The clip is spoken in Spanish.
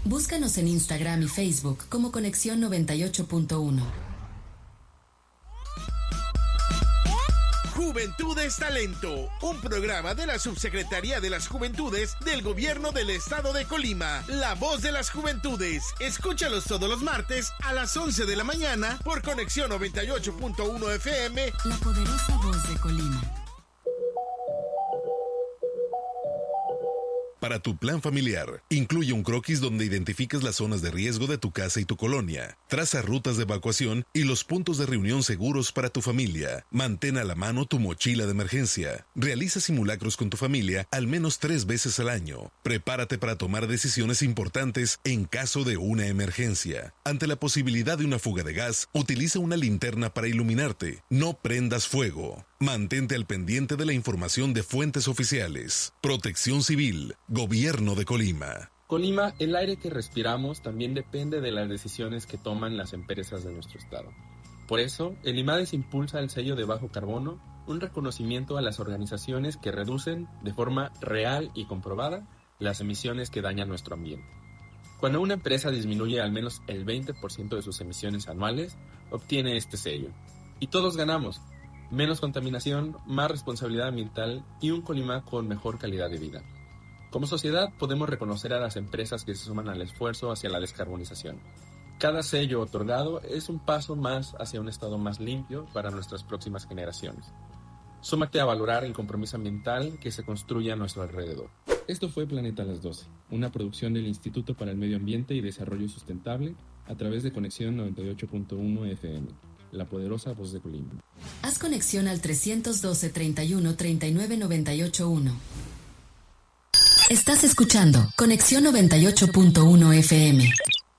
Búscanos en Instagram y Facebook como Conexión 98.1. Juventudes Talento, un programa de la Subsecretaría de las Juventudes del Gobierno del Estado de Colima. La voz de las juventudes. Escúchalos todos los martes a las 11 de la mañana por Conexión 98.1 FM. La poderosa voz de Colima. Para tu plan familiar, incluye un croquis donde identifiques las zonas de riesgo de tu casa y tu colonia. Traza rutas de evacuación y los puntos de reunión seguros para tu familia. Mantén a la mano tu mochila de emergencia. Realiza simulacros con tu familia al menos 3 veces al año. Prepárate para tomar decisiones importantes en caso de una emergencia. Ante la posibilidad de una fuga de gas, utiliza una linterna para iluminarte. No prendas fuego. Mantente al pendiente de la información de fuentes oficiales. Protección Civil, Gobierno de Colima. Colima, el aire que respiramos también depende de las decisiones que toman las empresas de nuestro estado. Por eso, el IMADES impulsa el sello de bajo carbono, un reconocimiento a las organizaciones que reducen de forma real y comprobada las emisiones que dañan nuestro ambiente. Cuando una empresa disminuye al menos el 20% de sus emisiones anuales, obtiene este sello. Y todos ganamos. Menos contaminación, más responsabilidad ambiental y un Colima con mejor calidad de vida. Como sociedad podemos reconocer a las empresas que se suman al esfuerzo hacia la descarbonización. Cada sello otorgado es un paso más hacia un estado más limpio para nuestras próximas generaciones. Súmate a valorar el compromiso ambiental que se construye a nuestro alrededor. Esto fue Planeta a las 12, una producción del Instituto para el Medio Ambiente y Desarrollo Sustentable a través de Conexión 98.1 FM. La poderosa voz de Colima. Haz conexión al 312-31-39-98-1. Estás escuchando Conexión 98.1 FM.